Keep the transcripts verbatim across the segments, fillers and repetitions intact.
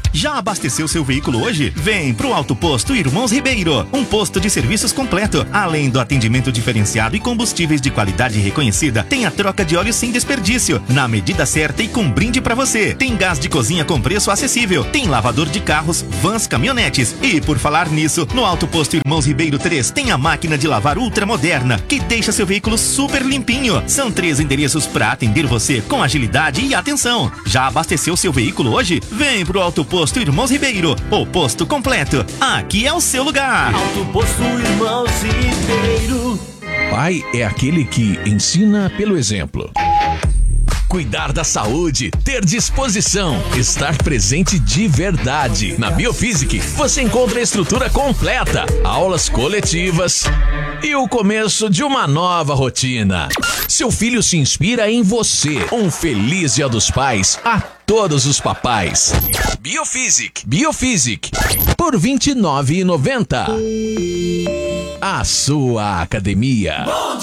Já abasteceu seu veículo hoje? Vem pro Auto Posto Irmãos Ribeiro, um posto de serviços completo. Além do atendimento diferenciado e combustíveis de qualidade reconhecida, tem a troca de óleo sem desperdício, na medida certa e com brinde pra você. Tem gás de cozinha com preço acessível, tem lavador de carros, vans, caminhonetes. E por falar nisso, no Auto Posto Irmãos Ribeiro três tem a máquina de lavar ultramoderna, que deixa seu veículo super limpinho. São três endereços pra atender você com agilidade e atenção. Já abasteceu seu veículo hoje? Vem pro Auto Posto Irmãos Ribeiro, o posto completo. Aqui é o seu lugar. Auto Posto Irmãos Ribeiro. Pai é aquele que ensina pelo exemplo. Cuidar da saúde, ter disposição, estar presente de verdade. Na Biofísic, você encontra a estrutura completa, aulas coletivas e o começo de uma nova rotina. Seu filho se inspira em você. Um feliz Dia dos Pais a todos os papais. Biofísic, Biofísic, por vinte e nove reais e noventa centavos. A sua academia. Bom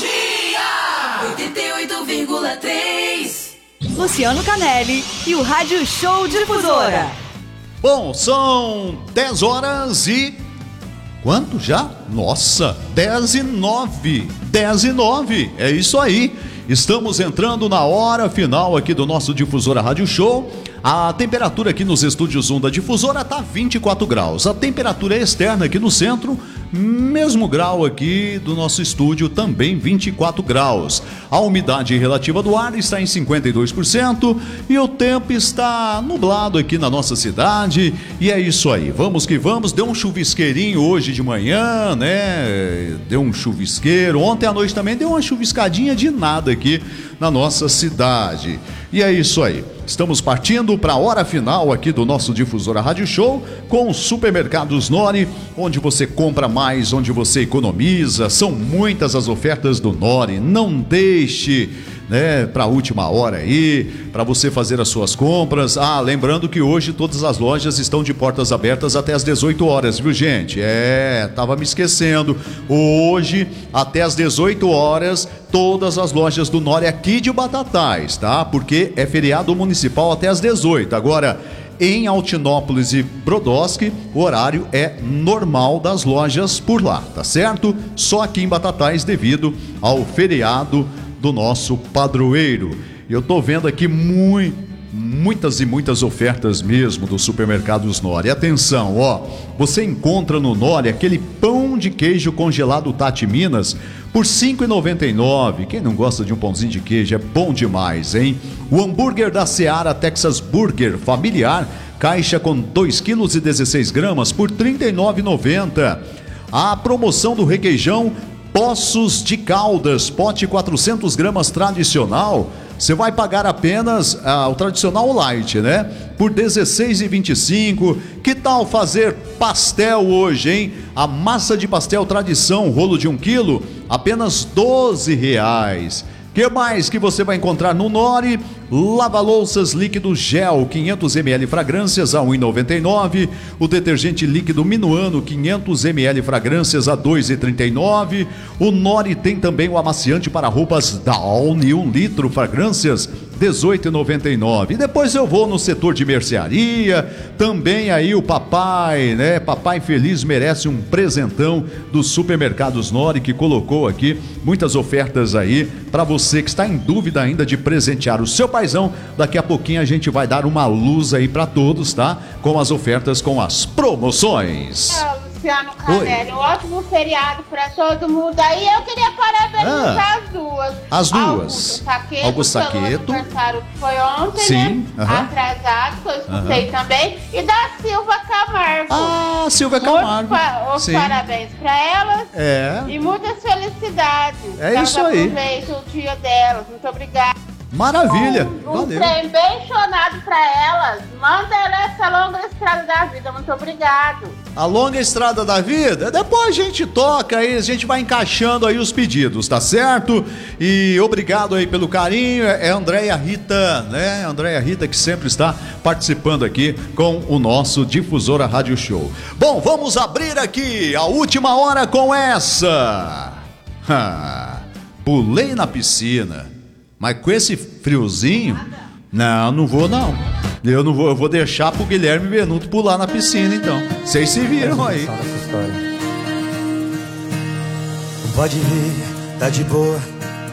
dia! oitenta e oito vírgula três. Luciano Canelli e o Rádio Show Difusora. Bom, são dez horas e... Quanto já? Nossa, dez e nove. dez e nove, é isso aí. Estamos entrando na hora final aqui do nosso Difusora Rádio Show. A temperatura aqui nos estúdios um da Difusora está vinte e quatro graus. A temperatura externa aqui no centro, mesmo grau aqui do nosso estúdio, também vinte e quatro graus. A umidade relativa do ar está em cinquenta e dois por cento e o tempo está nublado aqui na nossa cidade. E é isso aí, vamos que vamos. Deu um chuvisqueirinho hoje de manhã, né? Deu um chuvisqueiro. Ontem à noite também deu uma chuviscadinha de nada aqui na nossa cidade. E é isso aí. Estamos partindo para a hora final aqui do nosso Difusora Rádio Show com os Supermercados Nori, onde você compra mais, onde você economiza. São muitas as ofertas do Nori. Não deixe, né, para a última hora aí, para você fazer as suas compras. Ah, lembrando que hoje todas as lojas estão de portas abertas até as dezoito horas, viu, gente? É, tava me esquecendo. Hoje, até as dezoito horas, todas as lojas do Nori aqui de Batatais, tá? Porque é feriado municipal até as dezoito. Agora, em Altinópolis e Brodowski, o horário é normal das lojas por lá, tá certo? Só aqui em Batatais devido ao feriado do nosso padroeiro. Eu tô vendo aqui muito, muitas e muitas ofertas mesmo dos Supermercados Nori. Atenção, ó, você encontra no Nori aquele pão de queijo congelado Tati Minas por cinco reais e noventa e nove centavos. Quem não gosta de um pãozinho de queijo é bom demais, hein? O hambúrguer da Seara Texas Burger familiar, caixa com dois quilos e dezesseis gramas por trinta e nove reais e noventa centavos. A promoção do requeijão Poços de Caldas, pote quatrocentos gramas tradicional, você vai pagar apenas ah, o tradicional light, né? Por dezesseis reais e vinte e cinco centavos. Que tal fazer pastel hoje, hein? A massa de pastel tradição, rolo de um quilo, apenas doze reais. Que mais que você vai encontrar no Nori? Lava-louças líquido gel, quinhentos mililitros fragrâncias a um real e noventa e nove centavos. O detergente líquido Minuano, quinhentos mililitros fragrâncias a dois reais e trinta e nove centavos. O Nori tem também o amaciante para roupas Downy, um litro, fragrâncias dezoito reais e noventa e nove centavos. E depois eu vou no setor de mercearia, também aí o papai, né? Papai feliz merece um presentão dos Supermercados Nori, que colocou aqui muitas ofertas aí para você que está em dúvida ainda de presentear o seu paizão. Daqui a pouquinho a gente vai dar uma luz aí para todos, tá? Com as ofertas, com as promoções. Luciano Canelli, um ótimo feriado pra todo mundo. Aí eu queria parabenizar ah, as duas. As duas. Augusto Saqueto. aniversário que foi ontem, sim, né? Uh-huh. Atrasado, que eu escutei uh-huh. também. E da Silva Camargo. Ah, Silva Camargo. Pa- os parabéns pra elas. É. E muitas felicidades. É isso aí. Aproveitem o dia delas. Muito obrigada. Maravilha. Um, um valeu. trem bem chonado pra elas. Manda ela essa longa estrada da vida. Muito obrigado. A longa estrada da vida, depois a gente toca aí, a gente vai encaixando aí os pedidos, tá certo? E obrigado aí pelo carinho, é a Andréia Rita, né? Andréia Rita que sempre está participando aqui com o nosso Difusora Rádio Show. Bom, vamos abrir aqui a última hora com essa. Ha, pulei na piscina, mas com esse friozinho, não, não vou não. Eu não vou, eu vou deixar pro Guilherme Benuto pular na piscina, então. Vocês se viram aí. Pode vir, tá de boa.